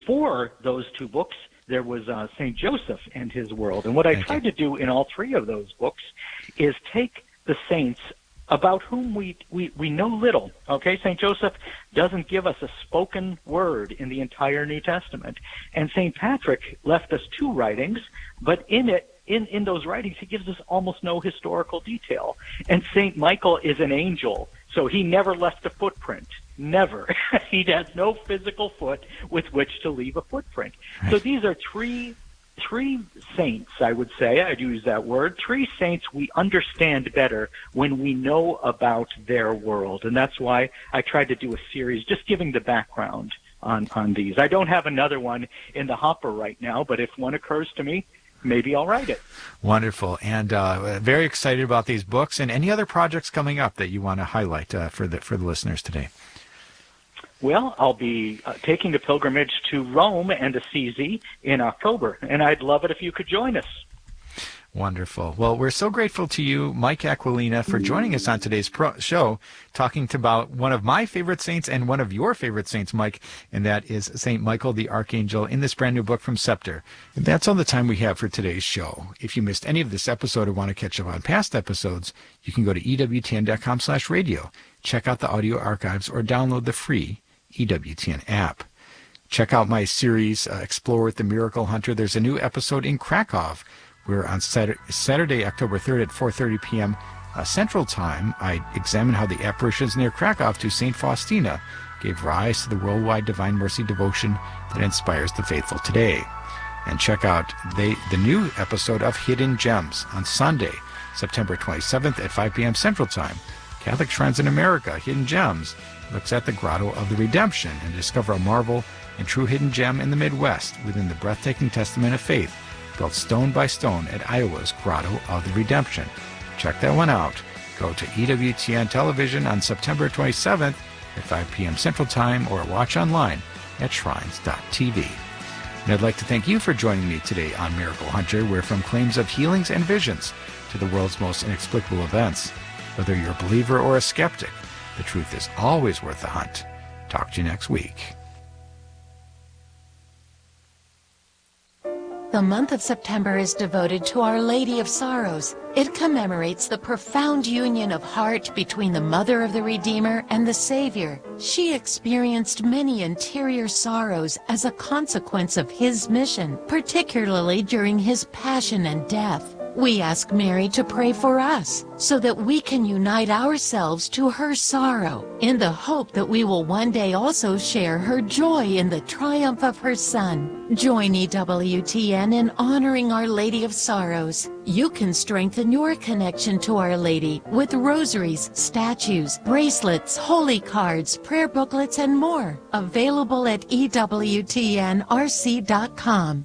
before those two books, there was St. Joseph and his world. And what I tried to do in all three of those books is take the saints about whom we know little. Okay, St. Joseph doesn't give us a spoken word in the entire New Testament. And St. Patrick left us two writings, but in those writings, he gives us almost no historical detail. And St. Michael is an angel, so he never left a footprint. Never. He has no physical foot with which to leave a footprint. So these are three saints, I would say, I'd use that word, three saints we understand better when we know about their world. And that's why I tried to do a series just giving the background on these. I don't have another one in the hopper right now, but if one occurs to me, maybe I'll write it. Wonderful. And very excited about these books. And any other projects coming up that you want to highlight for the listeners today? Well, I'll be taking the pilgrimage to Rome and Assisi in October, and I'd love it if you could join us. Wonderful. Well, we're so grateful to you, Mike Aquilina, for joining us on today's show, talking about one of my favorite saints and one of your favorite saints, Mike, and that is St. Michael the Archangel in this brand new book from Scepter. And that's all the time we have for today's show. If you missed any of this episode or want to catch up on past episodes, you can go to EWTN.com/radio, check out the audio archives, or download the free EWTN app. Check out my series, Explore with the Miracle Hunter. There's a new episode in Krakow. We're on Saturday, October 3rd at 4:30 p.m. Central Time. I examine how the apparitions near Krakow to St. Faustina gave rise to the worldwide Divine Mercy devotion that inspires the faithful today. And check out the new episode of Hidden Gems on Sunday, September 27th at 5 p.m. Central Time. Catholic Shrines in America, Hidden Gems, looks at the Grotto of the Redemption and discover a marvel and true hidden gem in the Midwest within the breathtaking testament of faith built stone by stone at Iowa's Grotto of the Redemption. Check that one out. Go to EWTN Television on September 27th at 5 p.m. Central Time or watch online at shrines.tv. And I'd like to thank you for joining me today on Miracle Hunter, where from claims of healings and visions to the world's most inexplicable events, whether you're a believer or a skeptic, the truth is always worth the hunt. Talk to you next week. The month of September is devoted to Our Lady of Sorrows. It commemorates the profound union of heart between the Mother of the Redeemer and the Savior. She experienced many interior sorrows as a consequence of His mission, particularly during His passion and death. We ask Mary to pray for us so that we can unite ourselves to her sorrow in the hope that we will one day also share her joy in the triumph of her Son. Join EWTN in honoring Our Lady of Sorrows. You can strengthen your connection to Our Lady with rosaries, statues, bracelets, holy cards, prayer booklets, and more. Available at EWTNRC.com.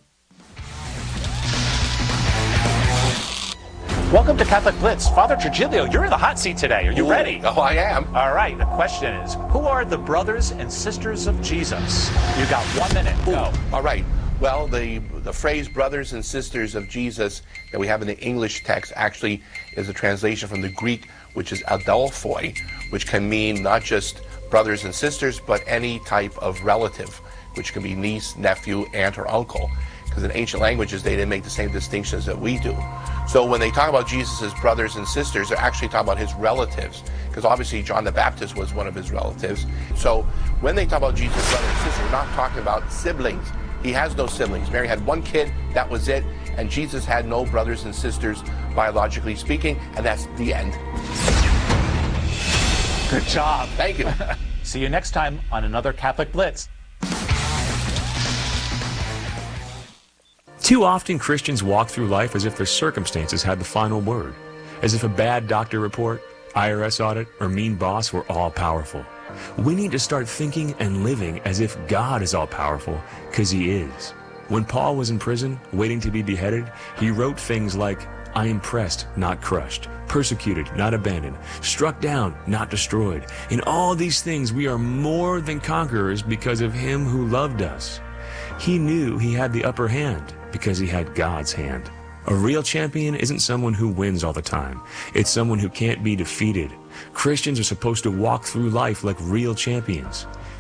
Welcome to Catholic Blitz. Father Trujillo, you're in the hot seat today. Are you ready? Oh, I am. All right, the question is, who are the brothers and sisters of Jesus? You got 1 minute. Go. All right. Well, the phrase brothers and sisters of Jesus that we have in the English text actually is a translation from the Greek, which is adelphoi, which can mean not just brothers and sisters, but any type of relative, which can be niece, nephew, aunt, or uncle. Because in ancient languages, they didn't make the same distinctions that we do. So when they talk about Jesus' brothers and sisters, they're actually talking about his relatives. Because obviously John the Baptist was one of his relatives. So when they talk about Jesus' brothers and sisters, we're not talking about siblings. He has no siblings. Mary had one kid, that was it. And Jesus had no brothers and sisters, biologically speaking, and that's the end. Good job. Thank you. See you next time on another Catholic Blitz. Too often Christians walk through life as if their circumstances had the final word, as if a bad doctor report, IRS audit, or mean boss were all-powerful. We need to start thinking and living as if God is all-powerful, because He is. When Paul was in prison, waiting to be beheaded, he wrote things like, I am pressed, not crushed, persecuted, not abandoned, struck down, not destroyed. In all these things we are more than conquerors because of Him who loved us. He knew he had the upper hand because he had God's hand. A real champion isn't someone who wins all the time. It's someone who can't be defeated. Christians are supposed to walk through life like real champions.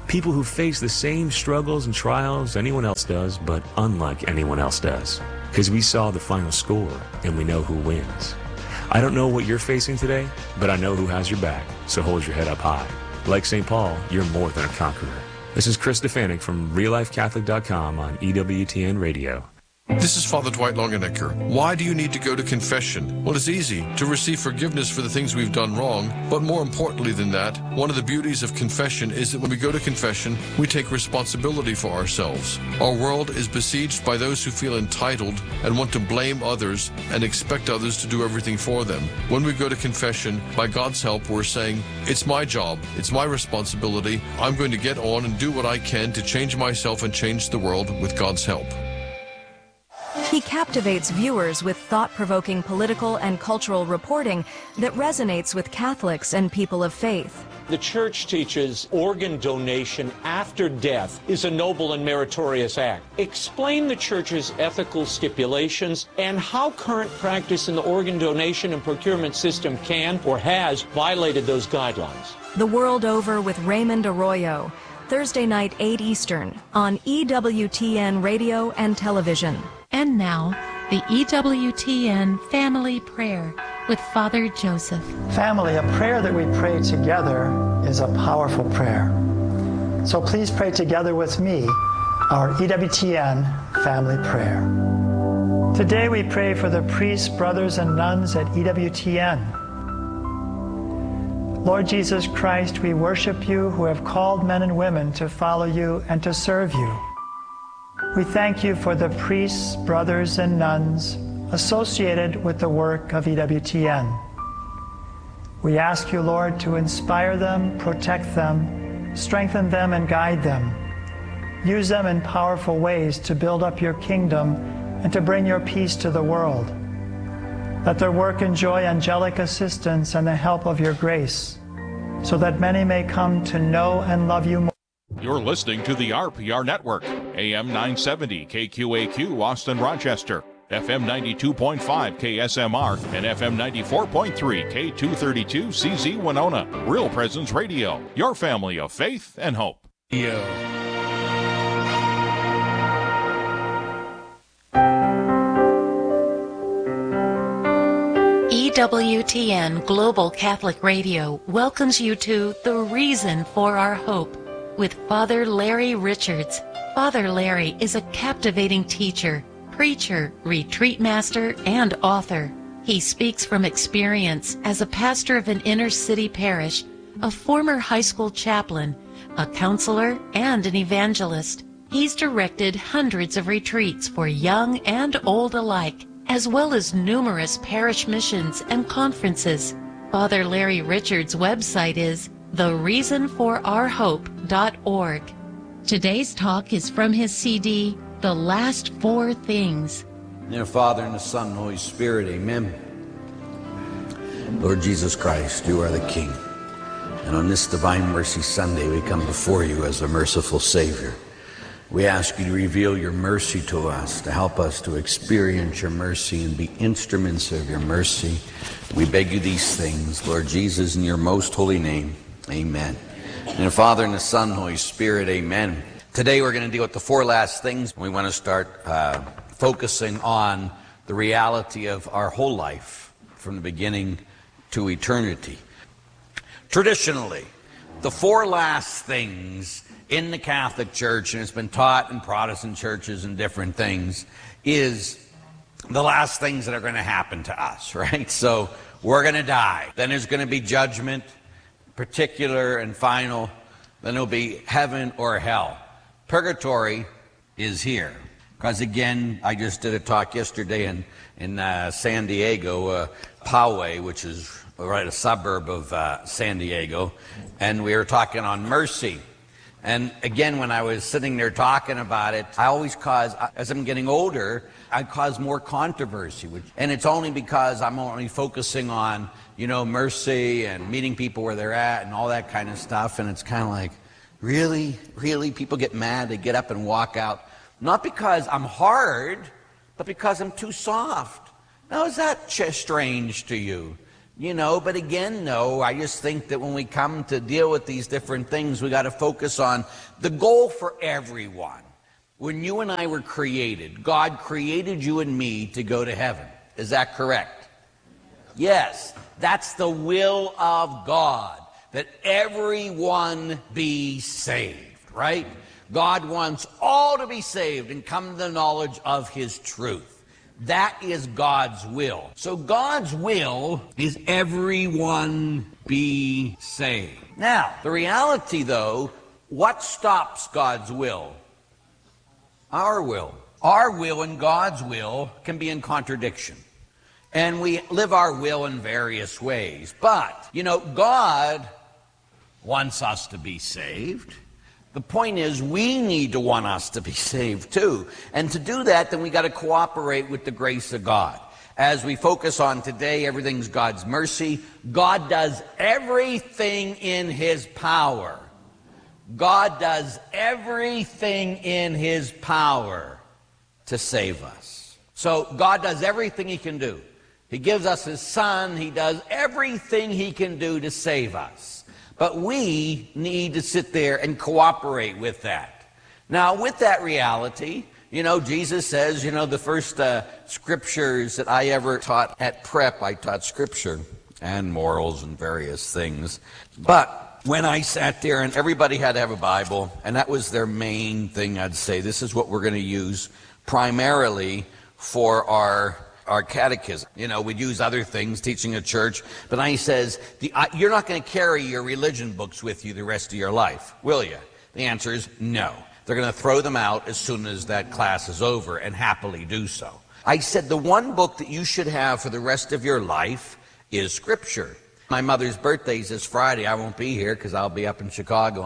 People who face the same struggles and trials anyone else does, but unlike anyone else does. Because we saw the final score, and we know who wins. I don't know what you're facing today, but I know who has your back, so hold your head up high. Like St. Paul, you're more than a conqueror. This is Chris Stefanik from RealLifeCatholic.com on EWTN Radio. This is Father Dwight Longenecker. Why do you need to go to confession? Well, it's easy to receive forgiveness for the things we've done wrong, but more importantly than that, one of the beauties of confession is that when we go to confession, we take responsibility for ourselves. Our world is besieged by those who feel entitled and want to blame others and expect others to do everything for them. When we go to confession, by God's help, we're saying, it's my job, it's my responsibility, I'm going to get on and do what I can to change myself and change the world with God's help. He captivates viewers with thought-provoking political and cultural reporting that resonates with Catholics and people of faith. The Church teaches organ donation after death is a noble and meritorious act. Explain the Church's ethical stipulations and how current practice in the organ donation and procurement system can or has violated those guidelines. The World Over with Raymond Arroyo, Thursday night, 8 Eastern, on EWTN Radio and Television. And now, the EWTN Family Prayer with Father Joseph. Family, a prayer that we pray together is a powerful prayer. So please pray together with me our EWTN Family Prayer. Today we pray for the priests, brothers, and nuns at EWTN. Lord Jesus Christ, we worship you who have called men and women to follow you and to serve you. We thank you for the priests, brothers, and nuns associated with the work of EWTN. We ask you, Lord, to inspire them, protect them, strengthen them, and guide them. Use them in powerful ways to build up your kingdom and to bring your peace to the world. Let their work enjoy angelic assistance and the help of your grace, so that many may come to know and love you more. You're listening to the RPR Network, AM 970 KQAQ Austin Rochester, FM 92.5 KSMR, and FM 94.3 K232 CZ Winona. Real Presence Radio, your family of faith and hope. EWTN Global Catholic Radio welcomes you to The Reason for Our Hope with Father Larry Richards. Father Larry is a captivating teacher, preacher, retreat master, and author. He speaks from experience as a pastor of an inner-city parish, a former high school chaplain, a counselor, and an evangelist. He's directed hundreds of retreats for young and old alike, as well as numerous parish missions and conferences. Father Larry Richards' website is thereasonforourhope.org. Today's talk is from his CD, The Last Four Things. In the Father, and the Son, and the Holy Spirit, amen. Lord Jesus Christ, you are the King. And on this Divine Mercy Sunday, we come before you as a merciful Savior. We ask you to reveal your mercy to us, to help us to experience your mercy and be instruments of your mercy. We beg you these things, Lord Jesus, in your most holy name. Amen. In the Father, and the Son, and the Holy Spirit, amen. Today we're going to deal with the four last things. We want to start focusing on the reality of our whole life from the beginning to eternity. Traditionally, the four last things in the Catholic Church, and it's been taught in Protestant churches and different things, is the last things that are going to happen to us, right? So we're going to die. Then there's going to be judgment, particular and final. Then there'll be heaven or hell. Purgatory is here. Because again, I just did a talk yesterday in San Diego, Poway, which is right a suburb of San Diego, and we were talking on mercy. And again, when I was sitting there talking about it, I always cause, as I'm getting older, I cause more controversy. And it's only because I'm only focusing on, mercy and meeting people where they're at and all that kind of stuff. And it's kind of like, really? People get mad, they get up and walk out. Not because I'm hard, but because I'm too soft. Now, is that strange to you? But again, no, I just think that when we come to deal with these different things, we got to focus on the goal for everyone. When you and I were created, God created you and me to go to heaven. Is that correct? Yes, that's the will of God, that everyone be saved, right? God wants all to be saved and come to the knowledge of his truth. That is God's will. So God's will is everyone be saved. Now, the reality, though, what stops God's will? Our will. Our will and God's will can be in contradiction. And we live our will in various ways. But, God wants us to be saved. The point is, we need to want us to be saved too. And to do that, then we got to cooperate with the grace of God. As we focus on today, everything's God's mercy. God does everything in his power. God does everything in his power to save us. So God does everything he can do. He gives us his Son. He does everything he can do to save us. But we need to sit there and cooperate with that. Now, with that reality, Jesus says, the first scriptures that I ever taught at prep, I taught scripture and morals and various things. But when I sat there, and everybody had to have a Bible, and that was their main thing, I'd say, this is what we're going to use primarily for our catechism. We'd use other things, teaching a church, but he says, you're not going to carry your religion books with you the rest of your life, will you? The answer is no. They're going to throw them out as soon as that class is over, and happily do so. I said, the one book that you should have for the rest of your life is Scripture. My mother's birthday is this Friday. I won't be here because I'll be up in Chicago,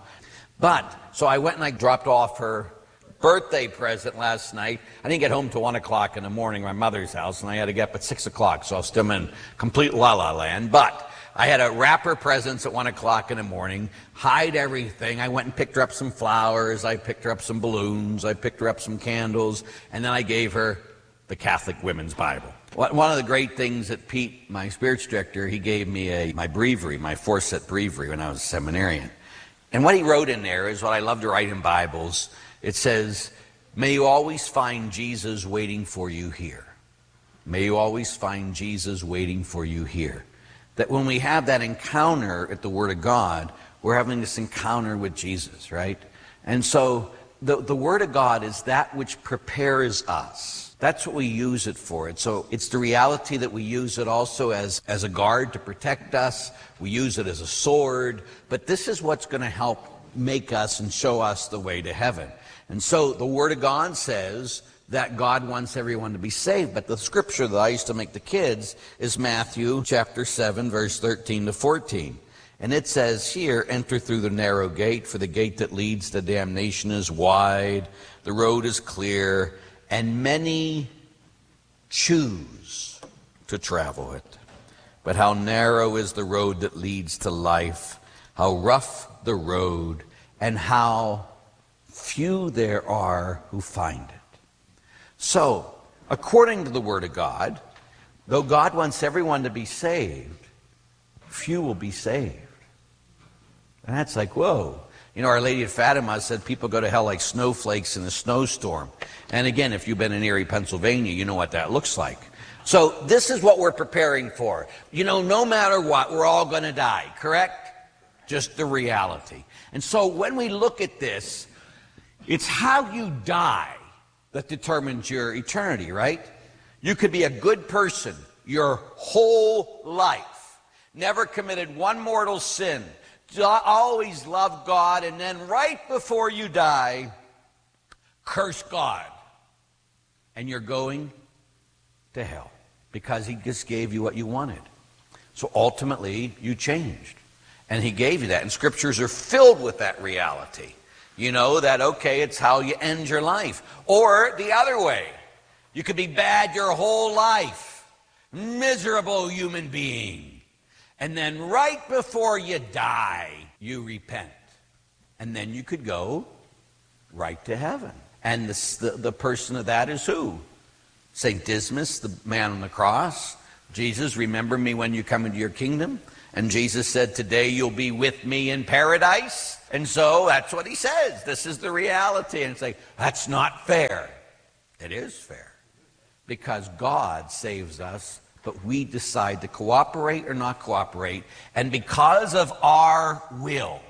so I went and I dropped off her birthday present last night. I didn't get home till 1 o'clock in the morning at my mother's house, and I had to get up at 6 o'clock, so I was still in complete la-la land. But I had to wrap her presents at 1 o'clock in the morning, hide everything. I went and picked her up some flowers. I picked her up some balloons. I picked her up some candles, and then I gave her the Catholic Women's Bible. One of the great things that Pete, my spiritual director, he gave me my breviary, my 4-set breviary when I was a seminarian. And what he wrote in there is what I love to write in Bibles. It says, may you always find Jesus waiting for you here. May you always find Jesus waiting for you here. That when we have that encounter at the Word of God, we're having this encounter with Jesus, right? And so the Word of God is that which prepares us. That's what we use it for. So it's the reality that we use it also as a guard to protect us. We use it as a sword. But this is what's going to help make us and show us the way to heaven. And so the Word of God says that God wants everyone to be saved. But the scripture that I used to make the kids is Matthew chapter 7, verse 13 to 14. And it says here, enter through the narrow gate, for the gate that leads to damnation is wide, the road is clear, and many choose to travel it. But how narrow is the road that leads to life, how rough the road, and how few there are who find it. So, according to the Word of God, though God wants everyone to be saved, few will be saved. And that's like, whoa. Our Lady of Fatima said people go to hell like snowflakes in a snowstorm. And again, if you've been in Erie, Pennsylvania, you know what that looks like. So this is what we're preparing for. No matter what, we're all going to die, correct? Just the reality. And so when we look at this, it's how you die that determines your eternity, right? You could be a good person your whole life, never committed one mortal sin, always love God, and then right before you die, curse God. And you're going to hell because he just gave you what you wanted. So ultimately, you changed. And he gave you that. And scriptures are filled with that reality. That, okay, it's how you end your life. Or the other way. You could be bad your whole life. Miserable human being. And then right before you die, you repent. And then you could go right to heaven. And the person of that is who? St. Dismas, the man on the cross, Jesus, remember me when you come into your kingdom. And Jesus said, today you'll be with me in paradise. And so that's what he says. This is the reality. And it's like, that's not fair. It is fair. Because God saves us, but we decide to cooperate or not cooperate. And because of our will,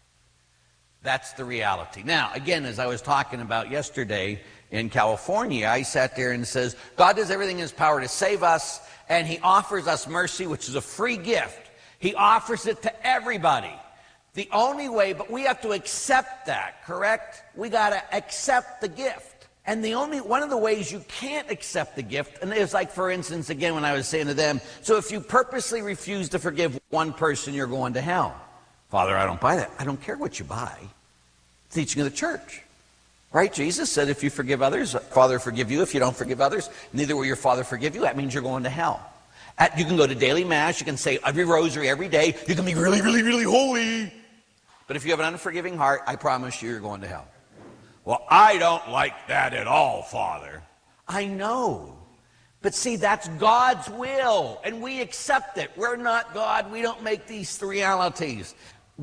that's the reality. Now, again, as I was talking about yesterday in California, I sat there and says, God does everything in his power to save us, and he offers us mercy, which is a free gift. He offers it to everybody. The only way, but we have to accept that, correct? We got to accept the gift. And one of the ways you can't accept the gift, and it's like, for instance, again, when I was saying to them, so if you purposely refuse to forgive one person, you're going to hell. Father, I don't buy that. I don't care what you buy. Teaching of the church. Right? Jesus said, if you forgive others, Father forgive you. If you don't forgive others, neither will your Father forgive you. That means you're going to hell. You can go to daily mass, you can say every rosary every day, you can be really, really, really holy. But if you have an unforgiving heart, I promise you, you're going to hell. Well, I don't like that at all, Father. I know. But see, that's God's will, and we accept it. We're not God. We don't make these realities.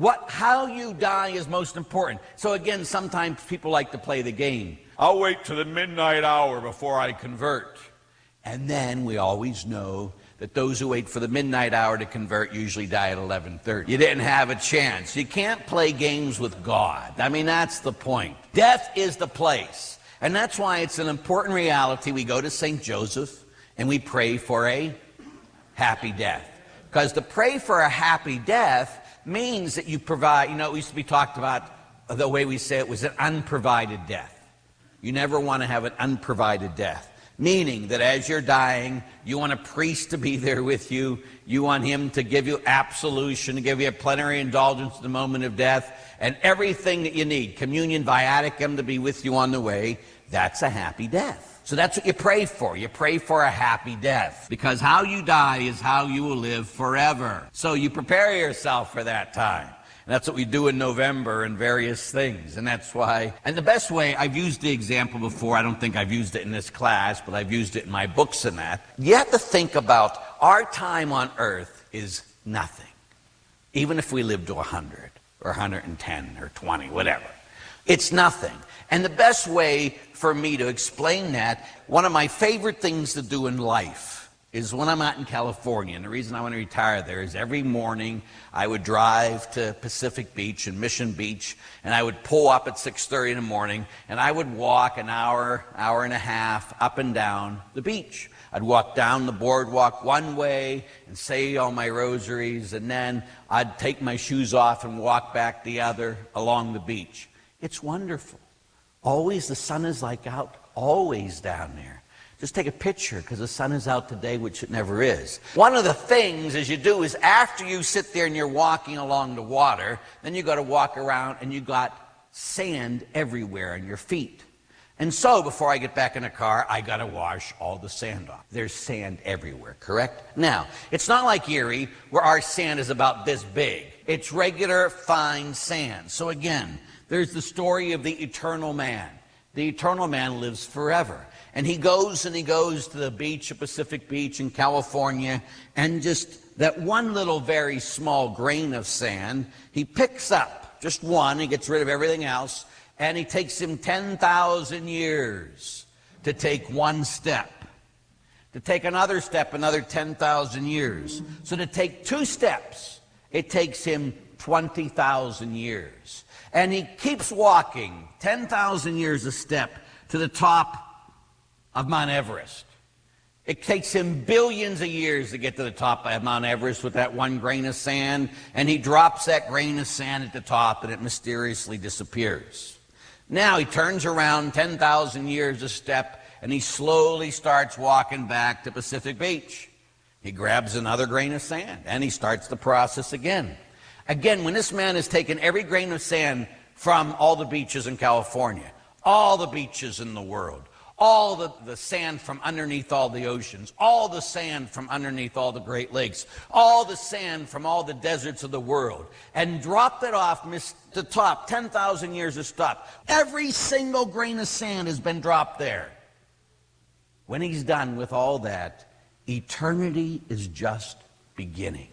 How you die is most important. So again, sometimes people like to play the game. I'll wait to the midnight hour before I convert. And then we always know that those who wait for the midnight hour to convert usually die at 11:30. You didn't have a chance. You can't play games with God. I mean, that's the point. Death is the place. And that's why it's an important reality. We go to St. Joseph and we pray for a happy death. Because to pray for a happy death means that you provide, it used to be talked about, the way we say it was an unprovided death. You never want to have an unprovided death. Meaning that as you're dying, you want a priest to be there with you. You want him to give you absolution, to give you a plenary indulgence at the moment of death, and everything that you need. Communion, viaticum, to be with you on the way. That's a happy death. So that's what you pray for. You pray for a happy death. Because how you die is how you will live forever. So you prepare yourself for that time. And that's what we do in November and various things. And that's why, and the best way, I've used the example before, I don't think I've used it in this class, but I've used it in my books and that. You have to think about our time on earth is nothing. Even if we live to 100 or 110 or 20, whatever. It's nothing. And the best way for me to explain that, one of my favorite things to do in life is when I'm out in California, and the reason I want to retire there is every morning I would drive to Pacific Beach and Mission Beach, and I would pull up at 6:30 in the morning, and I would walk an hour, hour and a half up and down the beach. I'd walk down the boardwalk one way and say all my rosaries, and then I'd take my shoes off and walk back the other along the beach. It's wonderful. Always the sun is like out, always down there. Just take a picture, because the sun is out today, which it never is. One of the things as you do is after you sit there and you're walking along the water, then you got to walk around and you got sand everywhere on your feet. And so before I get back in the car, I got to wash all the sand off. There's sand everywhere, correct? Now, it's not like Erie, where our sand is about this big. It's regular, fine sand. So again, there's the story of the eternal man. The eternal man lives forever. And he goes to the beach, a Pacific Beach in California, and just that one little very small grain of sand, he picks up just one, he gets rid of everything else, and it takes him 10,000 years to take one step. To take another step, another 10,000 years. So to take two steps, it takes him 20,000 years. And he keeps walking 10,000 years a step to the top of Mount Everest. It takes him billions of years to get to the top of Mount Everest with that one grain of sand, and he drops that grain of sand at the top and it mysteriously disappears. Now he turns around 10,000 years a step and he slowly starts walking back to Pacific Beach. He grabs another grain of sand and he starts the process again. Again, when this man has taken every grain of sand from all the beaches in California, all the beaches in the world, all the sand from underneath all the oceans, all the sand from underneath all the Great Lakes, all the sand from all the deserts of the world, and dropped it off the top, 10,000 years of stuff. Every single grain of sand has been dropped there. When he's done with all that, Eternity is just beginning.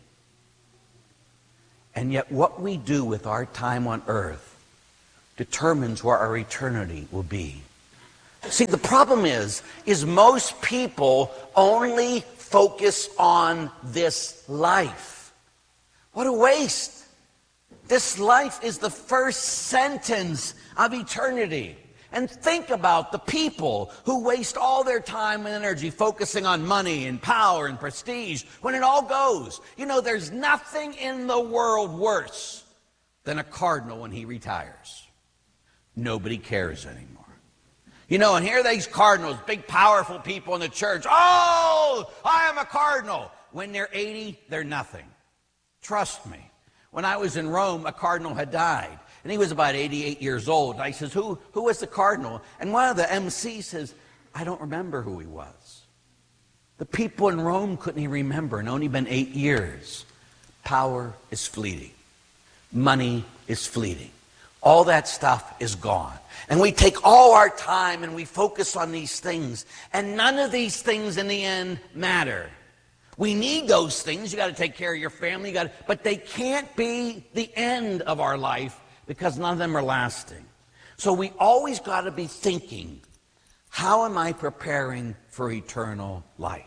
And yet what we do with our time on earth determines where our eternity will be. See, the problem is most people only focus on this life. What a waste. This life is the first sentence of eternity. And think about the people who waste all their time and energy focusing on money and power and prestige when it all goes. You know, there's nothing in the world worse than a cardinal when he retires. Nobody cares anymore. You know, and here are these cardinals, big powerful people in the church. Oh, I am a cardinal. When they're 80, they're nothing. Trust me. When I was in Rome, a cardinal had died. And he was about 88 years old. And I says, who was the cardinal? And one of the MCs says, I don't remember who he was. The people in Rome couldn't even remember, and only been 8 years. Power is fleeting. Money is fleeting. All that stuff is gone. And we take all our time and we focus on these things. And none of these things in the end matter. We need those things. You got to take care of your family. But they can't be the end of our life because none of them are lasting. So we always got to be thinking, how am I preparing for eternal life?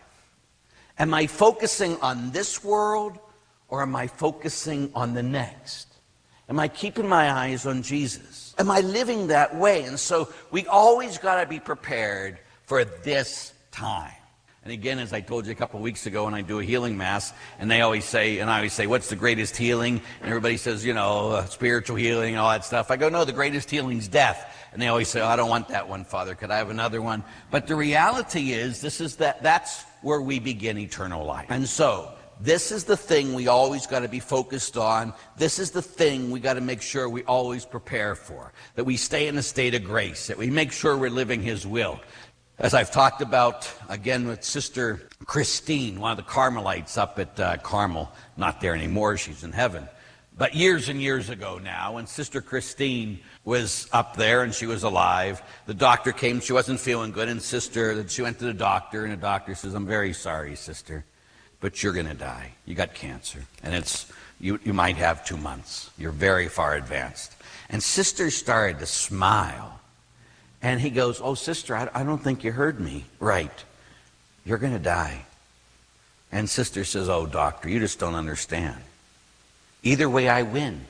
Am I focusing on this world or am I focusing on the next? Am I keeping my eyes on Jesus? Am I living that way? And so we always got to be prepared for this time. And again, as I told you a couple of weeks ago when I do a healing mass, and I always say, what's the greatest healing? And everybody says, spiritual healing and all that stuff. I go, no, the greatest healing is death. And they always say, I don't want that one, Father. Could I have another one? But the reality is, that's where we begin eternal life. And so, this is the thing we always got to be focused on. This is the thing we got to make sure we always prepare for. That we stay in a state of grace. That we make sure we're living His will. As I've talked about, again, with Sister Christine, one of the Carmelites up at Carmel. Not there anymore, she's in heaven. But years and years ago now, when Sister Christine was up there and she was alive, the doctor came, she wasn't feeling good, and she went to the doctor, and the doctor says, I'm very sorry, sister, but you're going to die. You got cancer, and you might have 2 months. You're very far advanced. And Sister started to smile. And he goes, oh, sister, I don't think you heard me right. You're going to die. And Sister says, oh, doctor, you just don't understand. Either way, I win.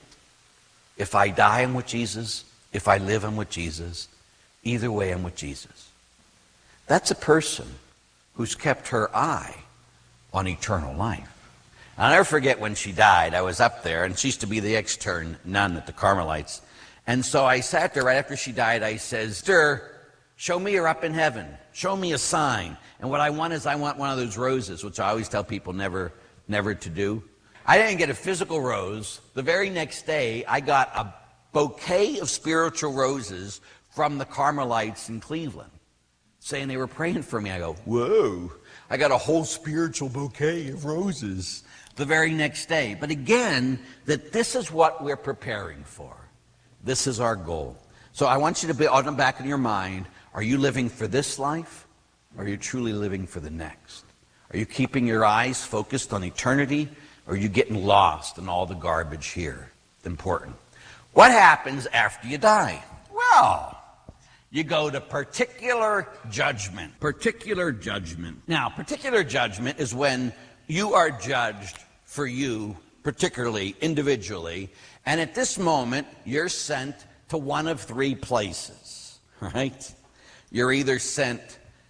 If I die, I'm with Jesus. If I live, I'm with Jesus. Either way, I'm with Jesus. That's a person who's kept her eye on eternal life. I'll never forget when she died. I was up there, and she used to be the extern nun at the Carmelites. And so I sat there right after she died. I says, Sister, show me you're up in heaven. Show me a sign. And what I want one of those roses, which I always tell people never to do. I didn't get a physical rose. The very next day, I got a bouquet of spiritual roses from the Carmelites in Cleveland, saying they were praying for me. I go, whoa, I got a whole spiritual bouquet of roses the very next day. But again, that this is what we're preparing for. This is our goal. So I want you to be on the back of your mind, are you living for this life, or are you truly living for the next? Are you keeping your eyes focused on eternity, or are you getting lost in all the garbage here? Important. What happens after you die? Well, you go to particular judgment. Particular judgment. Now, particular judgment is when you are judged for you, particularly, individually, and at this moment, you're sent to one of 3 places, right? You're either sent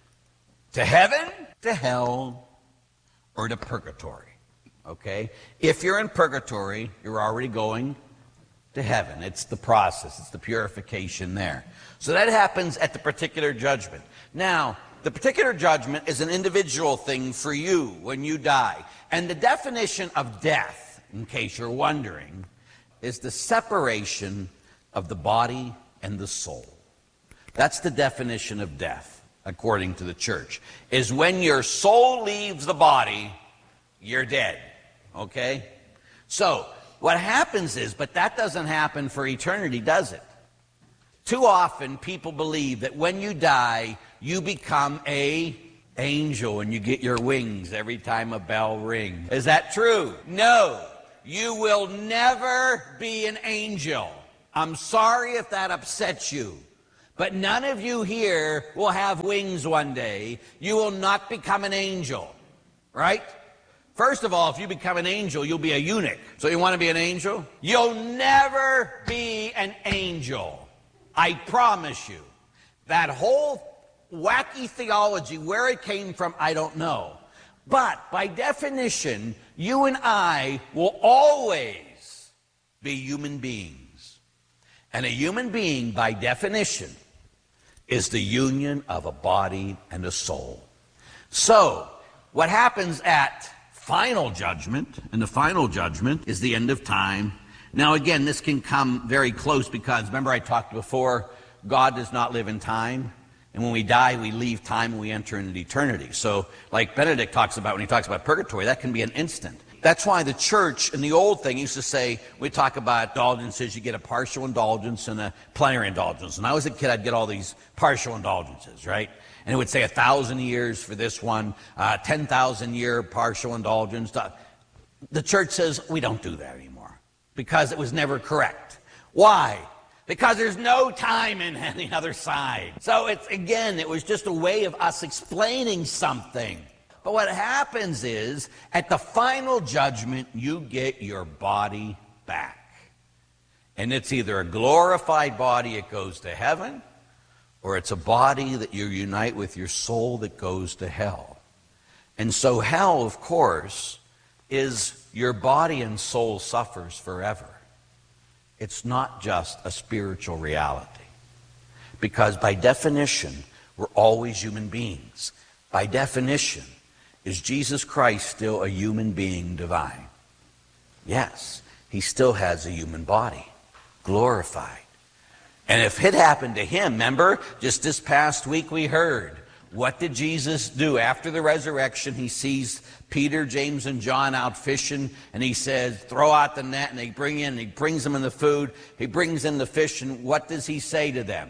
to heaven, to hell, or to purgatory, okay? If you're in purgatory, you're already going to heaven. It's the process. It's the purification there. So that happens at the particular judgment. Now, the particular judgment is an individual thing for you when you die. And the definition of death, in case you're wondering, is the separation of the body and the soul. That's the definition of death, according to the church, is when your soul leaves the body, you're dead, okay? So, what happens is, but that doesn't happen for eternity, does it? Too often, people believe that when you die, you become a angel and you get your wings every time a bell rings. Is that true? No. You will never be an angel. I'm sorry if that upsets you, but none of you here will have wings one day. You will not become an angel, right? First of all, if you become an angel, you'll be a eunuch. So you want to be an angel? You'll never be an angel. I promise you. That whole wacky theology, where it came from, I don't know. But by definition, you and I will always be human beings. And a human being, by definition, is the union of a body and a soul. So, what happens at final judgment, and the final judgment is the end of time. Now again, this can come very close because, remember I talked before, God does not live in time. And when we die, we leave time and we enter into eternity. So, like Benedict talks about when he talks about purgatory, that can be an instant. That's why the church in the old thing used to say, we talk about indulgences, you get a partial indulgence and a plenary indulgence. When I was a kid, I'd get all these partial indulgences, right? And it would say 1,000 years for this one, 10,000 year partial indulgence. The church says we don't do that anymore because it was never correct. Why? Because there's no time in the other side. So it was just a way of us explaining something. But what happens is, at the final judgment, you get your body back. And it's either a glorified body, it goes to heaven, or it's a body that you unite with your soul that goes to hell. And so hell, of course, is your body and soul suffers forever. It's not just a spiritual reality. Because by definition, we're always human beings. By definition, is Jesus Christ still a human being divine? Yes, he still has a human body, glorified. And if it happened to him, remember, just this past week we heard, what did Jesus do? After the resurrection, he sees Peter, James, and John out fishing, and he says, throw out the net, and he brings them in the food, he brings in the fish, and what does he say to them?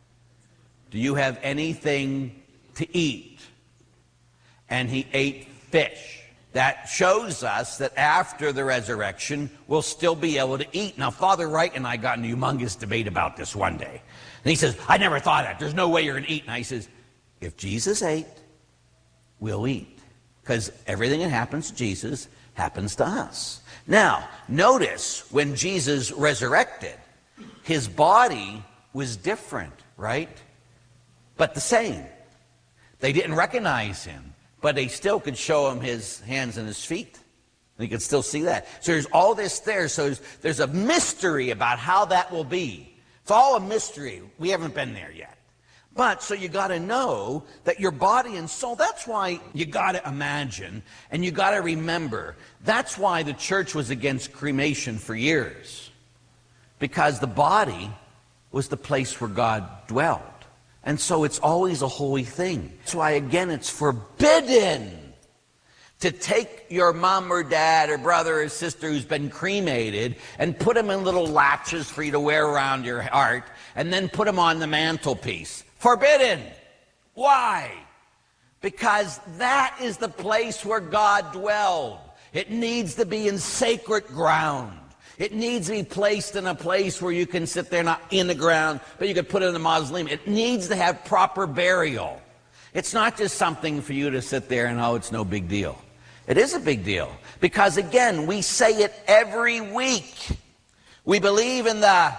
Do you have anything to eat? And he ate fish. That shows us that after the resurrection, we'll still be able to eat. Now, Father Wright and I got in a humongous debate about this one day. And he says, I never thought of that. There's no way you're going to eat. And I says, if Jesus ate, we'll eat. Because everything that happens to Jesus happens to us. Now, notice when Jesus resurrected, his body was different, right? But the same. They didn't recognize him, but they still could show him his hands and his feet. And you could still see that. So there's all this there. So there's a mystery about how that will be. It's all a mystery. We haven't been there yet. But, so you got to know that your body and soul, that's why you got to imagine and you got to remember, that's why the church was against cremation for years. Because the body was the place where God dwelled. And so it's always a holy thing. That's why, again, it's forbidden to take your mom or dad or brother or sister who's been cremated and put them in little latches for you to wear around your heart and then put them on the mantelpiece. Forbidden. Why? Because that is the place where God dwelled. It needs to be in sacred ground. It needs to be placed in a place where you can sit there, not in the ground, but you could put it in a mausoleum. It needs to have proper burial. It's not just something for you to sit there and, oh, it's no big deal. It is a big deal. Because, again, we say it every week. We believe in the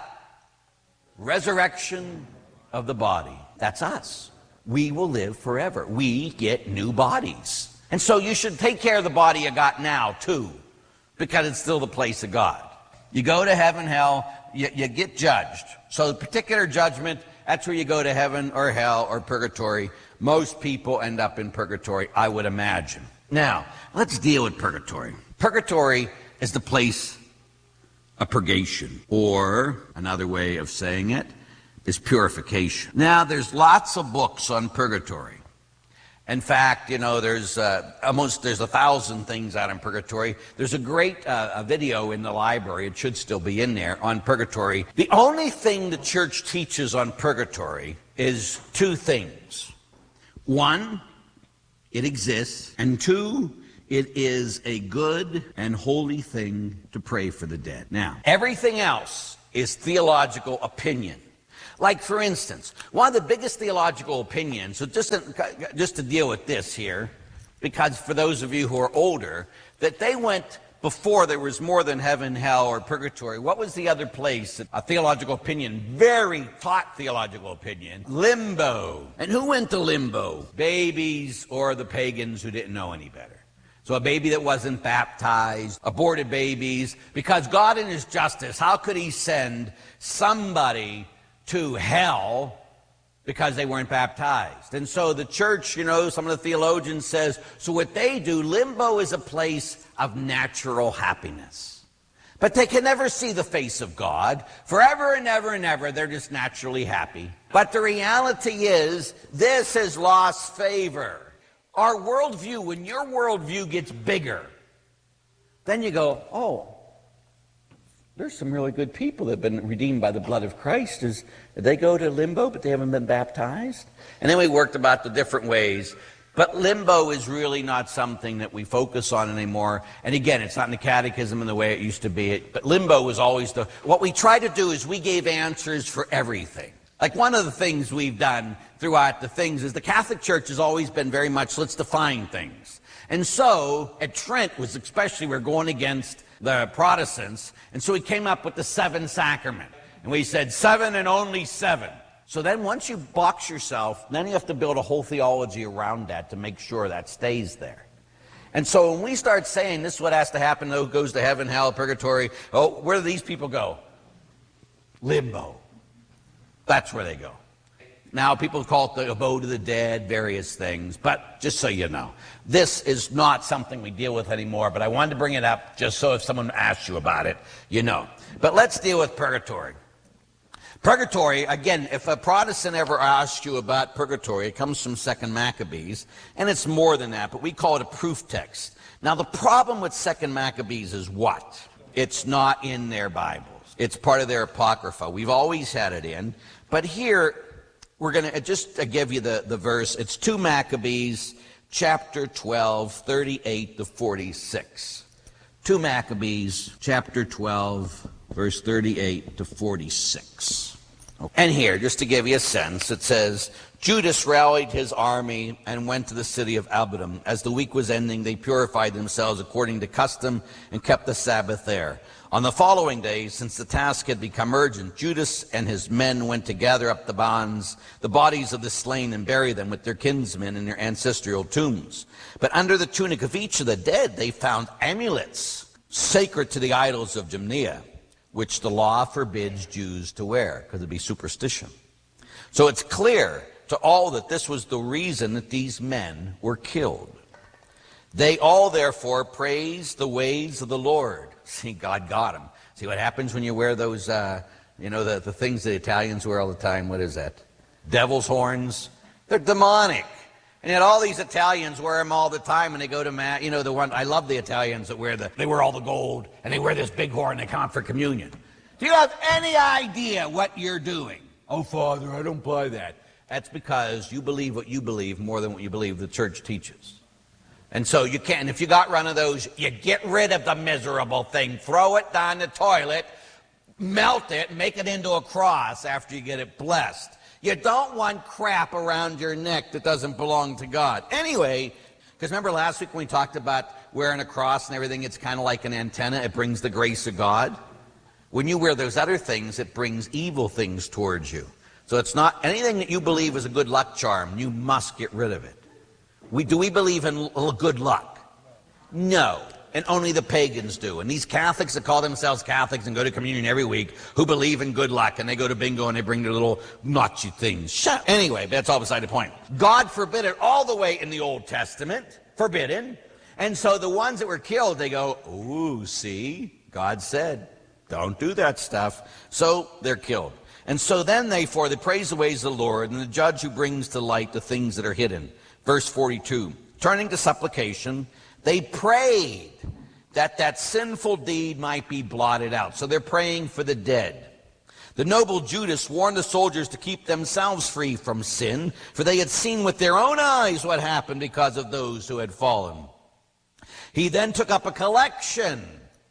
resurrection of the body. That's us. We will live forever. We get new bodies. And so you should take care of the body you got now, too, because it's still the place of God. You go to heaven, hell, you get judged. So the particular judgment, that's where you go to heaven or hell or purgatory. Most people end up in purgatory, I would imagine. Now, let's deal with purgatory. Purgatory is the place of purgation, or another way of saying it is purification. Now, there's lots of books on purgatory. In fact, you know, there's 1,000 things out in purgatory. There's a great video in the library, it should still be in there, on purgatory. The only thing the church teaches on purgatory is two things. One, it exists, and 2, it is a good and holy thing to pray for the dead. Now, everything else is theological opinion. Like, for instance, one of the biggest theological opinions, so just to deal with this here, because for those of you who are older, that they went before there was more than heaven, hell, or purgatory. What was the other place? A theological opinion, very taught theological opinion, limbo. And who went to limbo? Babies or the pagans who didn't know any better. So a baby that wasn't baptized, aborted babies, because God in his justice, how could he send somebody to hell because they weren't baptized? And so the church, some of the theologians says, so what they do, limbo is a place of natural happiness. But they can never see the face of God. Forever and ever and ever, they're just naturally happy. But the reality is, this has lost favor. Our worldview, when your worldview gets bigger, then you go, oh, there's some really good people that have been redeemed by the blood of Christ. Did they go to limbo, but they haven't been baptized? And then we worked about the different ways. But limbo is really not something that we focus on anymore. And again, it's not in the catechism in the way it used to be. But limbo was always what we tried to do is we gave answers for everything. Like one of the things we've done throughout the things is the Catholic Church has always been very much, let's define things. And so at Trent was especially, we're going against the Protestants. And so we came up with the 7 sacrament. And we said 7 and only 7. So then once you box yourself, then you have to build a whole theology around that to make sure that stays there. And so when we start saying this is what has to happen, who goes to heaven, hell, purgatory, where do these people go? Limbo. That's where they go. Now people call it the abode of the dead, various things, but just so you know, this is not something we deal with anymore, but I wanted to bring it up just so if someone asks you about it, you know. But let's deal with purgatory. Purgatory, again, if a Protestant ever asks you about purgatory, it comes from 2 Maccabees, and it's more than that, but we call it a proof text. Now the problem with 2 Maccabees is what? It's not in their Bibles. It's part of their Apocrypha. We've always had it in, but here we're going to just give you the verse. It's 2 Maccabees, chapter 12, 38 to 46. 2 Maccabees, chapter 12, verse 38 to 46. And here, just to give you a sense, it says, Judas rallied his army and went to the city of Abiram. As the week was ending, they purified themselves according to custom and kept the Sabbath there. On the following day, since the task had become urgent, Judas and his men went to gather up the bodies of the slain, and bury them with their kinsmen in their ancestral tombs. But under the tunic of each of the dead, they found amulets sacred to the idols of Gemneia, which the law forbids Jews to wear, because it'd be superstition. So it's clear to all that this was the reason that these men were killed. They all, therefore, praised the ways of the Lord. See, God got them. See what happens when you wear those, the things the Italians wear all the time. What is that? Devil's horns. They're demonic. And yet all these Italians wear them all the time, and they go to mass. I love the Italians that they wear all the gold, and they wear this big horn, and they come for communion. Do you have any idea what you're doing? Oh, Father, I don't buy that. That's because you believe what you believe more than what you believe the church teaches. And so you can't, if you got one of those, you get rid of the miserable thing, throw it down the toilet, melt it, make it into a cross after you get it blessed. You don't want crap around your neck that doesn't belong to God. Anyway, because remember last week when we talked about wearing a cross and everything, it's kind of like an antenna. It brings the grace of God. When you wear those other things, it brings evil things towards you. So it's not anything that you believe is a good luck charm. You must get rid of it. Do we believe in good luck? No. And only the pagans do. And these Catholics that call themselves Catholics and go to communion every week, who believe in good luck, and they go to bingo and they bring their little notchy things. Anyway, that's all beside the point. God forbid it all the way in the Old Testament. Forbidden. And so the ones that were killed, they go, ooh, see, God said, don't do that stuff. So they're killed. And so then they praise the ways of the Lord, and the judge who brings to light the things that are hidden. Verse 42, turning to supplication, they prayed that sinful deed might be blotted out. So they're praying for the dead. The noble Judas warned the soldiers to keep themselves free from sin, for they had seen with their own eyes what happened because of those who had fallen. He then took up a collection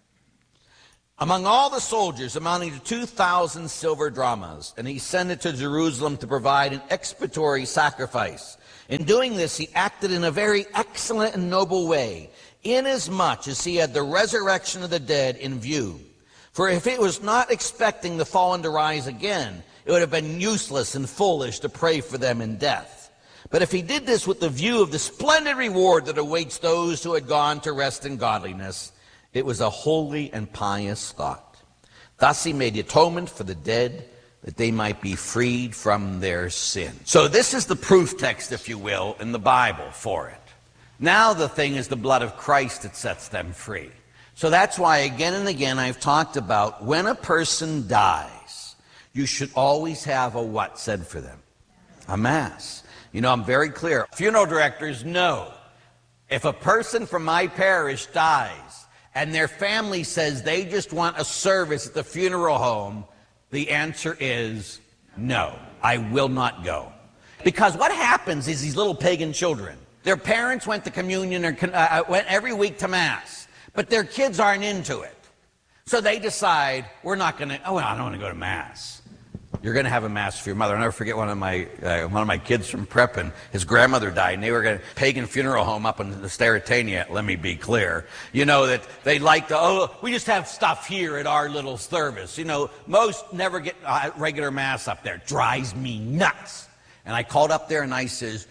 among all the soldiers amounting to 2,000 silver drachmas, and he sent it to Jerusalem to provide an expiatory sacrifice. In doing this, he acted in a very excellent and noble way, inasmuch as he had the resurrection of the dead in view. For if it was not expecting the fallen to rise again, it would have been useless and foolish to pray for them in death. But if he did this with the view of the splendid reward that awaits those who had gone to rest in godliness, it was a holy and pious thought. Thus he made atonement for the dead, that they might be freed from their sin. So this is the proof text, if you will, in the Bible for it. Now the thing is the blood of Christ that sets them free. So that's why again and again I've talked about when a person dies, you should always have a what said for them? A mass. You know, I'm very clear. Funeral directors know if a person from my parish dies and their family says they just want a service at the funeral home, the answer is no, I will not go. Because what happens is these little pagan children, their parents went to communion or went every week to Mass. But their kids aren't into it. So they decide, we're not going to, I don't want to go to Mass. You're going to have a Mass for your mother. I'll never forget one of my kids from prep, and his grandmother died, and they were at a pagan funeral home up in the Sterretania, let me be clear. You know, that they like to, we just have stuff here at our little service. You know, most never get regular Mass up there. It drives me nuts. And I called up there and I says,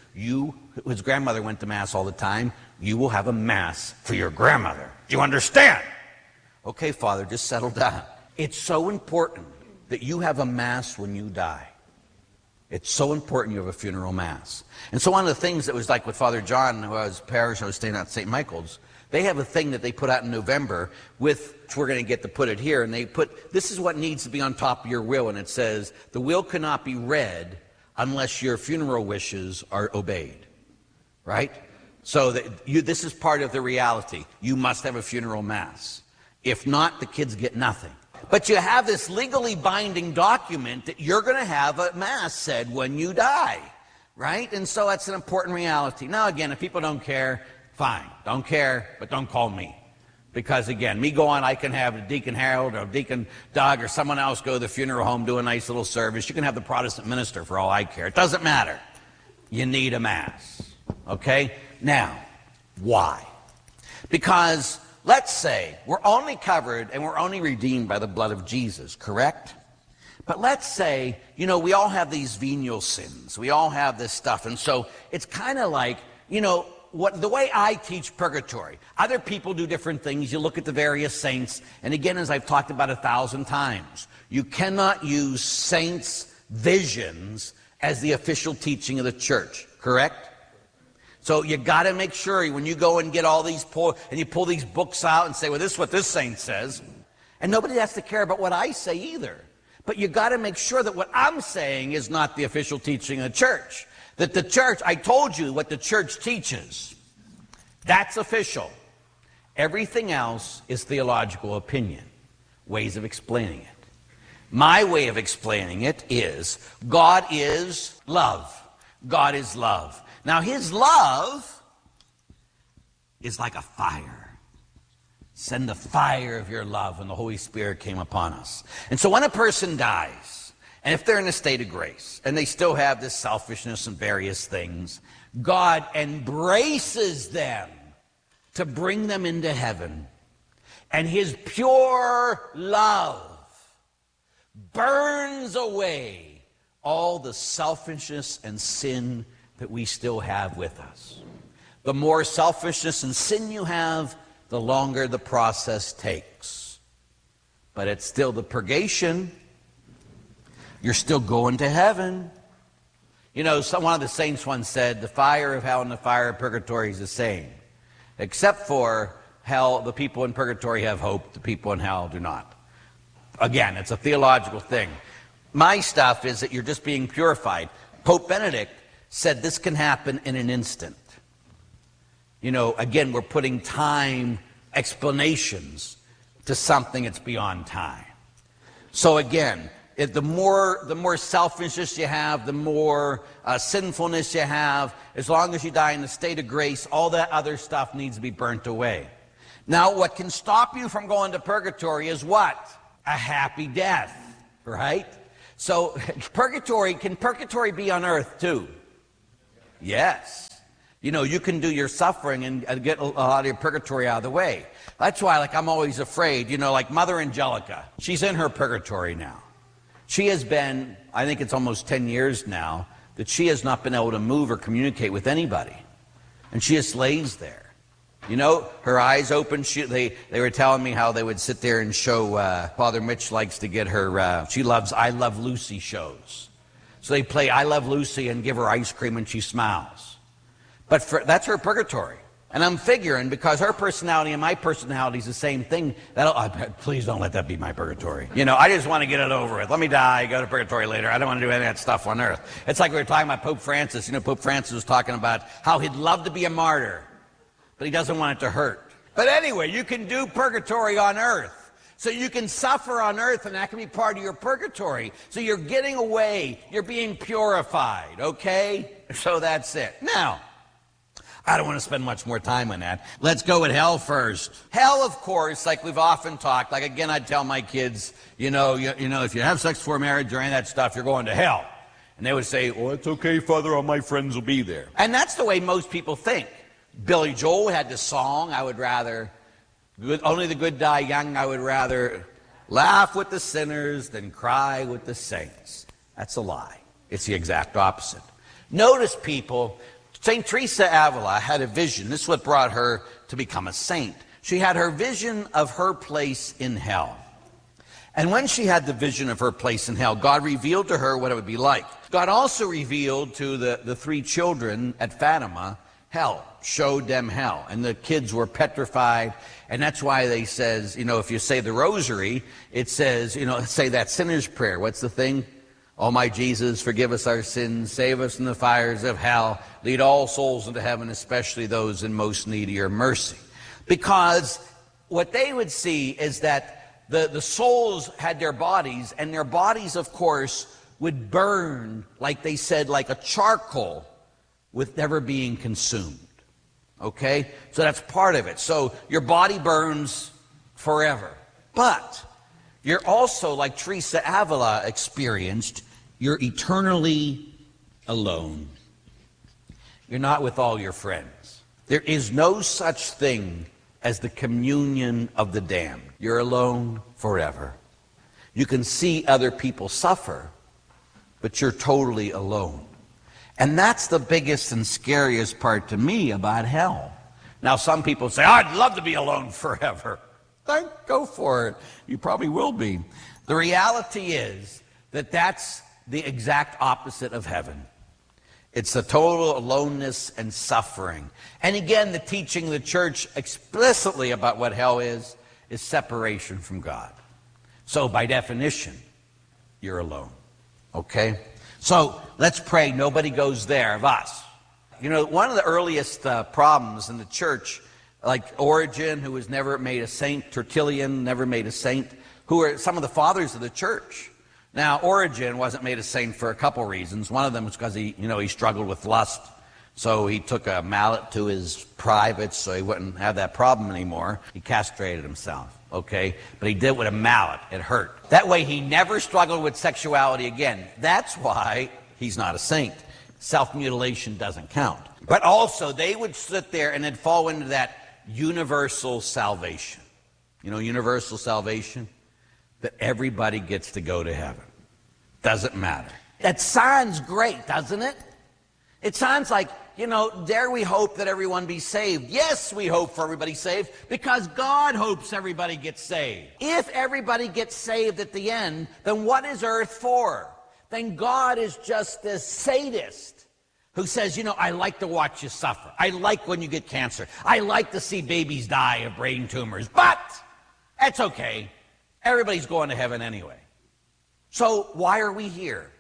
his grandmother went to Mass all the time, you will have a Mass for your grandmother. Do you understand? Okay, Father, just settle down. It's so important that you have a Mass when you die. It's so important you have a funeral Mass. And so one of the things that was like with Father John, who was parish, I was staying at St. Michael's, they have a thing that they put out in November which we're going to get to put it here, and they put, this is what needs to be on top of your will, and it says, the will cannot be read unless your funeral wishes are obeyed. Right? So this is part of the reality. You must have a funeral Mass. If not, the kids get nothing. But you have this legally binding document that you're going to have a Mass said when you die. Right? And so that's an important reality. Now again, if people don't care, fine. Don't care, but don't call me. Because again, me going, I can have Deacon Harold or Deacon Doug or someone else go to the funeral home, do a nice little service. You can have the Protestant minister for all I care. It doesn't matter. You need a Mass. Okay? Now, why? Because let's say we're only covered and we're only redeemed by the blood of Jesus, correct? But let's say, you know, we all have these venial sins. We all have this stuff. And so it's kind of like, you know, the way I teach purgatory. Other people do different things. You look at the various saints. And again, as I've talked about 1,000 times, you cannot use saints' visions as the official teaching of the church, correct? So you got to make sure when you go and get all these and you pull these books out and say, well, this is what this saint says. And nobody has to care about what I say either. But you got to make sure that what I'm saying is not the official teaching of the church. That the church, I told you what the church teaches. That's official. Everything else is theological opinion, ways of explaining it. My way of explaining it is God is love. God is love. Now, his love is like a fire. Send the fire of your love, and the Holy Spirit came upon us. And so when a person dies, and if they're in a state of grace, and they still have this selfishness and various things, God embraces them to bring them into heaven. And his pure love burns away all the selfishness and sin that we still have with us. The more selfishness and sin you have, the longer the process takes. But it's still the purgation. You're still going to heaven. You know, one of the saints once said, the fire of hell and the fire of purgatory is the same. Except for hell, the people in purgatory have hope, the people in hell do not. Again, it's a theological thing. My stuff is that you're just being purified. Pope Benedict said this can happen in an instant. You know, again, we're putting time explanations to something that's beyond time. So again, The more selfishness you have, the more sinfulness you have, as long as you die in the state of grace, all that other stuff needs to be burnt away. Now, what can stop you from going to purgatory is what? A happy death, right? So, can purgatory be on earth too? Yes. You know, you can do your suffering and get a lot of your purgatory out of the way. That's why, like, I'm always afraid, you know, like Mother Angelica, she's in her purgatory now. She has been, I think it's almost 10 years now, that she has not been able to move or communicate with anybody. And she just lays there. You know, her eyes open. They were telling me how they would sit there and show, Father Mitch likes to get her, she loves I Love Lucy shows. So they play I Love Lucy and give her ice cream and she smiles. But that's her purgatory. And I'm figuring, because her personality and my personality is the same thing, please don't let that be my purgatory. You know, I just want to get it over with. Let me die, go to purgatory later. I don't want to do any of that stuff on earth. It's like we were talking about Pope Francis. You know, Pope Francis was talking about how he'd love to be a martyr, but he doesn't want it to hurt. But anyway, you can do purgatory on earth. So you can suffer on earth, and that can be part of your purgatory. So you're getting away. You're being purified, okay? So that's it. Now, I don't want to spend much more time on that. Let's go with hell first. Hell, of course, like we've often talked, like again, I'd tell my kids, you know, if you have sex before marriage or any of that stuff, you're going to hell. And they would say, well, it's okay, Father, all my friends will be there. And that's the way most people think. Billy Joel had this song, only the good die young, I would rather laugh with the sinners than cry with the saints. That's a lie. It's the exact opposite. Notice, people, St. Teresa Avila had a vision. This is what brought her to become a saint. She had her vision of her place in hell. And when she had the vision of her place in hell, God revealed to her what it would be like. God also revealed to the three children at Fatima hell, showed them hell. And the kids were petrified. And that's why they says, you know, if you say the rosary, it says, you know, say that sinner's prayer. What's the thing? Oh, my Jesus, forgive us our sins, save us from the fires of hell, lead all souls into heaven, especially those in most need of your mercy. Because what they would see is that the souls had their bodies, and their bodies, of course, would burn, like they said, like a charcoal with never being consumed. Okay? So that's part of it. So your body burns forever. But you're also, like Teresa Avila experienced, you're eternally alone. You're not with all your friends. There is no such thing as the communion of the damned. You're alone forever. You can see other people suffer, but you're totally alone. And that's the biggest and scariest part to me about hell. Now, some people say, I'd love to be alone forever. Go for it. You probably will be. The reality is that that's the exact opposite of heaven. It's the total aloneness and suffering. And again, the teaching of the church explicitly about what hell is separation from God. So by definition, you're alone. Okay? So let's pray nobody goes there of us. You know, one of the earliest problems in the church, like Origen, who was never made a saint, Tertullian, never made a saint, who are some of the fathers of the church. Now, Origen wasn't made a saint for a couple reasons. One of them was because he struggled with lust. So he took a mallet to his privates so he wouldn't have that problem anymore. He castrated himself, okay? But he did it with a mallet. It hurt. That way he never struggled with sexuality again. That's why he's not a saint. Self-mutilation doesn't count. But also, they would sit there and they'd fall into that universal salvation. You know, universal salvation? That everybody gets to go to heaven. Doesn't matter. That sounds great, doesn't it? It sounds like, you know, dare we hope that everyone be saved? Yes, we hope for everybody saved because God hopes everybody gets saved. If everybody gets saved at the end, then what is earth for? Then God is just this sadist who says, you know, I like to watch you suffer. I like when you get cancer. I like to see babies die of brain tumors. But that's okay. Everybody's going to heaven anyway. So why are we here?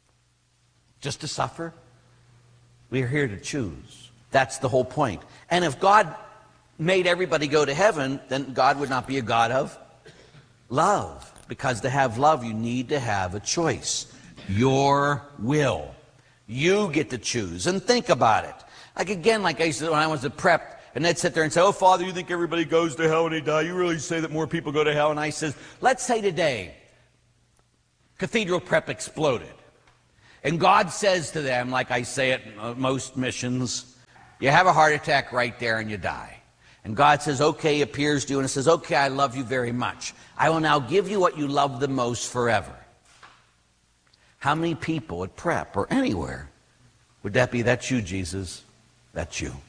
Just to suffer? We're here to choose. That's the whole point. And if God made everybody go to heaven, then God would not be a God of love. Because to have love, you need to have a choice. Your will. You get to choose. And think about it. Like again, like I used to when I was at prep, and they'd sit there and say, oh, Father, you think everybody goes to hell when they die? You really say that more people go to hell? And I says, let's say today, Cathedral Prep exploded. And God says to them, like I say at most missions, you have a heart attack right there and you die. And God says, okay, appears to you, and it says, okay, I love you very much. I will now give you what you love the most forever. How many people at prep or anywhere would that be? That's you, Jesus. That's you.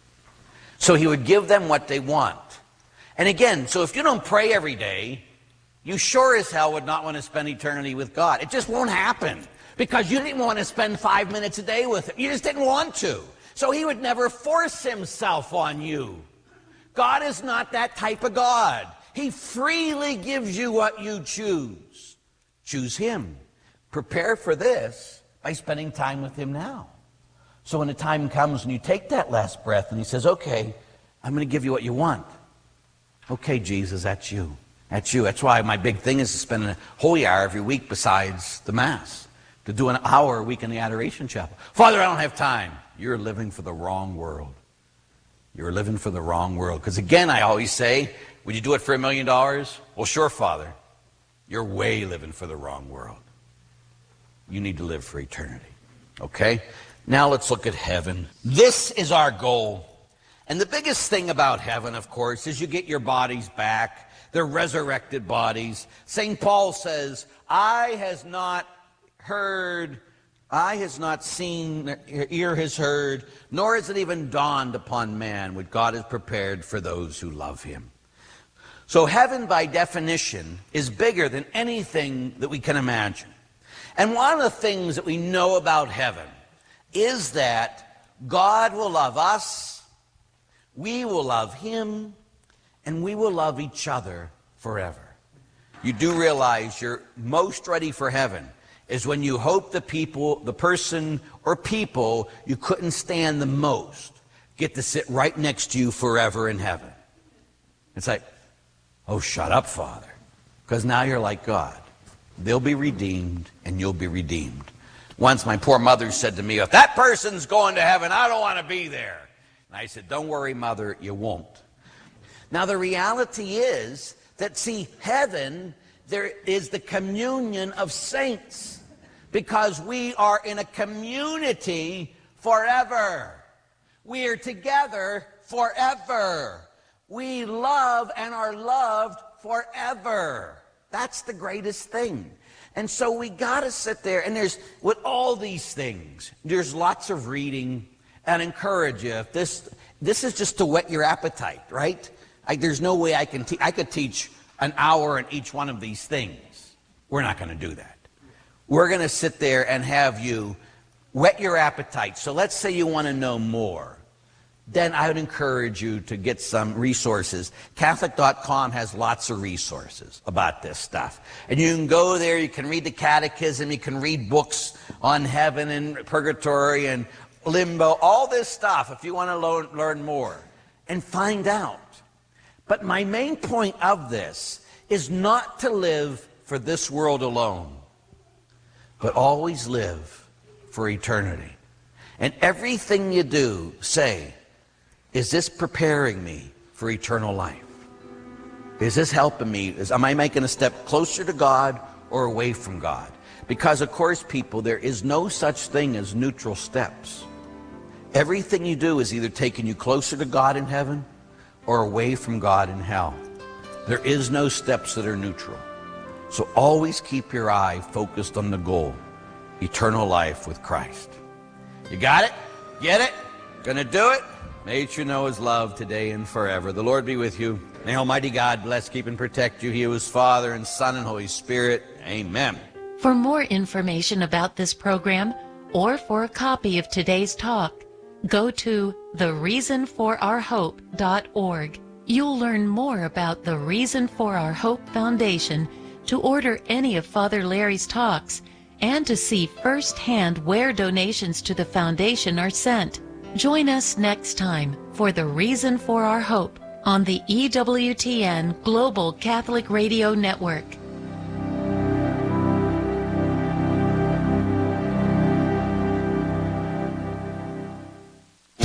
So he would give them what they want. And again, so if you don't pray every day, you sure as hell would not want to spend eternity with God. It just won't happen because you didn't want to spend 5 minutes a day with him. You just didn't want to. So he would never force himself on you. God is not that type of God. He freely gives you what you choose. Choose him. Prepare for this by spending time with him now. So when the time comes and you take that last breath and he says, okay, I'm going to give you what you want. Okay, Jesus, that's you. That's you. That's why my big thing is to spend a holy hour every week besides the Mass. To do an hour a week in the Adoration Chapel. Father, I don't have time. You're living for the wrong world. You're living for the wrong world. Because again, I always say, would you do it for $1 million? Well, sure, Father. You're way living for the wrong world. You need to live for eternity. Okay? Now let's look at heaven. This is our goal. And the biggest thing about heaven, of course, is you get your bodies back. They're resurrected bodies. St. Paul says, eye has not heard, eye has not seen, ear has heard, nor has it even dawned upon man what God has prepared for those who love him. So heaven, by definition, is bigger than anything that we can imagine. And one of the things that we know about heaven is that God will love us, we will love him, and we will love each other forever. You do realize you're most ready for heaven is when you hope the person or people you couldn't stand the most get to sit right next to you forever in heaven. It's like, oh, shut up, Father. Because now you're like God. They'll be redeemed and you'll be redeemed. Once my poor mother said to me, if that person's going to heaven, I don't want to be there. And I said, don't worry, Mother, you won't. Now the reality is that, see, heaven, there is the communion of saints because we are in a community forever. We are together forever. We love and are loved forever. That's the greatest thing. And so we got to sit there, and there's, with all these things, there's lots of reading, and encourage you. If this is just to whet your appetite, right? There's no way I could teach an hour on each one of these things. We're not going to do that. We're going to sit there and have you whet your appetite. So let's say you want to know more. Then I would encourage you to get some resources. Catholic.com has lots of resources about this stuff. And you can go there, you can read the catechism, you can read books on heaven and purgatory and limbo, all this stuff if you want to learn more and find out. But my main point of this is not to live for this world alone, but always live for eternity. And everything you do, say, is this preparing me for eternal life? Is this helping me? Am I making a step closer to God or away from God? Because, of course, people, there is no such thing as neutral steps. Everything you do is either taking you closer to God in heaven or away from God in hell. There is no steps that are neutral. So always keep your eye focused on the goal, eternal life with Christ. You got it? Get it? Gonna do it? May you know his love today and forever. The Lord be with you. May Almighty God bless, keep, and protect you. He who is Father and Son and Holy Spirit. Amen. For more information about this program or for a copy of today's talk, go to thereasonforourhope.org. You'll learn more about the Reason for Our Hope Foundation, to order any of Father Larry's talks, and to see firsthand where donations to the foundation are sent. Join us next time for The Reason for Our Hope on the EWTN Global Catholic Radio Network.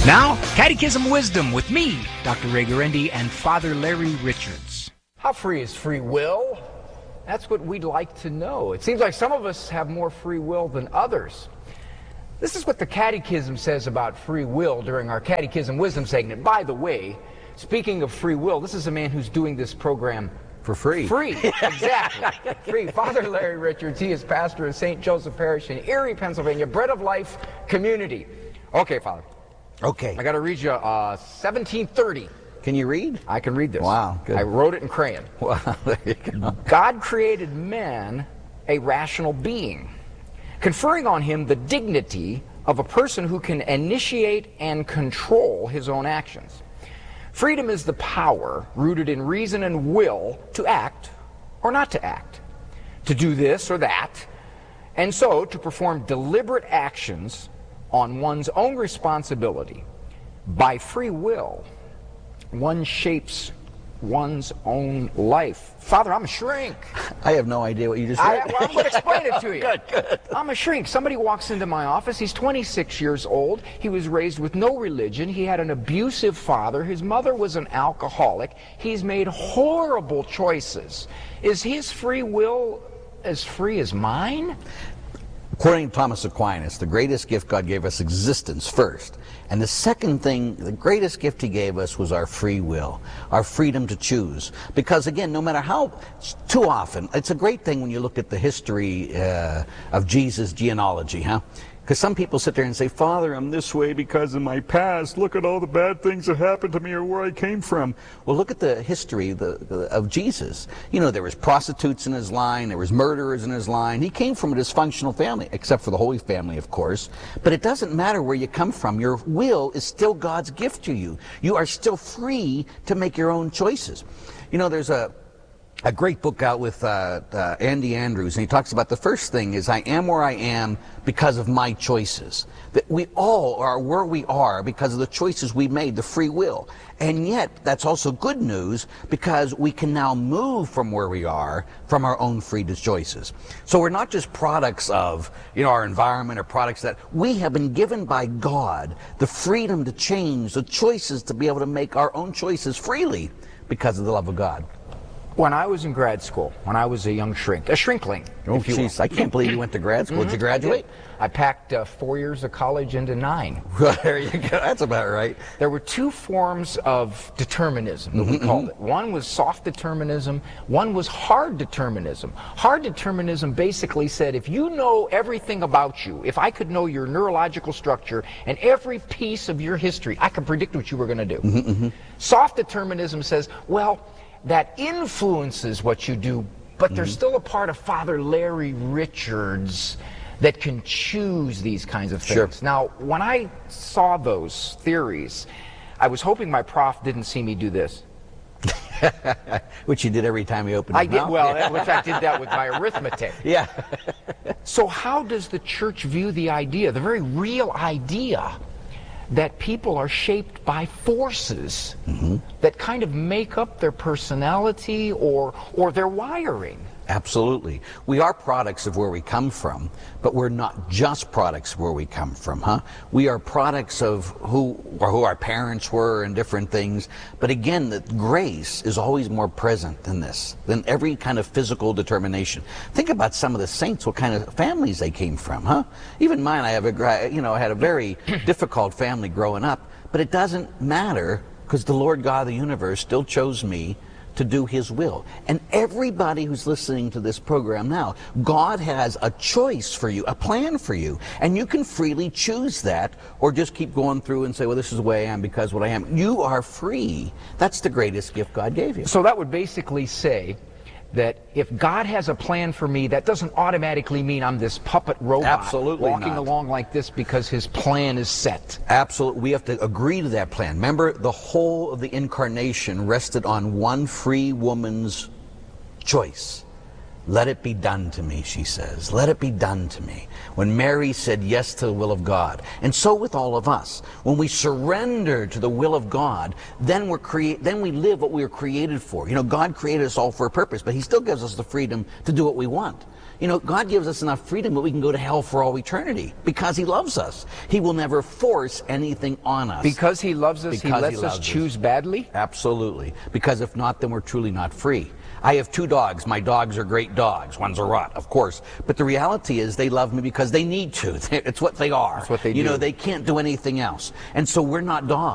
Now, Catechism Wisdom with me, Dr. Ray Guarendi, and Father Larry Richards. How free is free will? That's what we'd like to know. It seems like some of us have more free will than others. This is what the Catechism says about free will during our Catechism Wisdom segment. By the way, speaking of free will, this is a man who's doing this program for free. Free, exactly. Free. Father Larry Richards, he is pastor of St. Joseph Parish in Erie, Pennsylvania, Bread of Life Community. Okay, Father. Okay. I got to read you 1730. Can you read? I can read this. Wow, good. I wrote it in crayon. Wow, there you go. God created man a rational being, conferring on him the dignity of a person who can initiate and control his own actions. Freedom is the power rooted in reason and will to act or not to act, to do this or that, and so to perform deliberate actions on one's own responsibility. By free will, one shapes one's own life. Father, I'm a shrink. I have no idea what you just said. I'm going to explain it to you. Good. I'm a shrink. Somebody walks into my office. He's 26 years old. He was raised with no religion. He had an abusive father. His mother was an alcoholic. He's made horrible choices. Is his free will as free as mine? According to Thomas Aquinas, the greatest gift God gave us existence first. And the second thing, the greatest gift he gave us was our free will, our freedom to choose. Because again, no matter how, too often, it's a great thing when you look at the history of Jesus' genealogy, huh? Because some people sit there and say, Father, I'm this way because of my past. Look at all the bad things that happened to me or where I came from. Well, look at the history of Jesus. You know, there was prostitutes in his line. There was murderers in his line. He came from a dysfunctional family, except for the Holy Family, of course. But it doesn't matter where you come from. Your will is still God's gift to you. You are still free to make your own choices. You know, there's a great book out with Andy Andrews, and he talks about the first thing is I am where I am because of my choices. That we all are where we are because of the choices we made, the free will. And yet, that's also good news because we can now move from where we are from our own free choices. So we're not just products of, you know, our environment or products that we have been given by God the freedom to change, the choices to be able to make our own choices freely because of the love of God. When I was in grad school, when I was a young shrink, a shrinkling, if you will. I can't believe you went to grad school. Did you graduate? I packed 4 years of college into 9. There you go. That's about right. There were two forms of determinism that we called it. One was soft determinism. One was hard determinism. Hard determinism basically said, if you know everything about you, if I could know your neurological structure and every piece of your history, I could predict what you were going to do. Soft determinism says, well, that influences what you do, but there's still a part of Father Larry Richards that can choose these kinds of things. Sure. Now, when I saw those theories, I was hoping my prof didn't see me do this. Which you did every time you opened your mouth. Which I did that with my arithmetic. Yeah. So how does the church view the idea, the very real idea, that people are shaped by forces that kind of make up their personality or their wiring? Absolutely. We are products of where we come from, but we're not just products of where we come from, huh? We are products of who our parents were and different things. But again, the grace is always more present than this, than every kind of physical determination. Think about some of the saints, what kind of families they came from, huh? Even mine, I had a very difficult family growing up, but it doesn't matter because the Lord God of the universe still chose me to do his will. And everybody who's listening to this program now, God has a choice for you, a plan for you, and you can freely choose that or just keep going through and say, well, this is the way I am because what I am. You are free. That's the greatest gift God gave you. So that would basically say that if God has a plan for me, that doesn't automatically mean I'm this puppet robot walking along like this because his plan is set. Absolutely. We have to agree to that plan. Remember, the whole of the incarnation rested on one free woman's choice. Let it be done to me, she says. Let it be done to me. When Mary said yes to the will of God. And so with all of us. When we surrender to the will of God, then we live what we were created for. You know, God created us all for a purpose, but he still gives us the freedom to do what we want. You know, God gives us enough freedom that we can go to hell for all eternity because he loves us. He will never force anything on us. Because he loves us, he lets us choose badly? Absolutely. Because if not, then we're truly not free. I have 2 dogs. My dogs are great dogs. One's a Rut, of course. But the reality is they love me because they need to. It's what they are. It's what they do. You know, they can't do anything else. And so we're not dogs.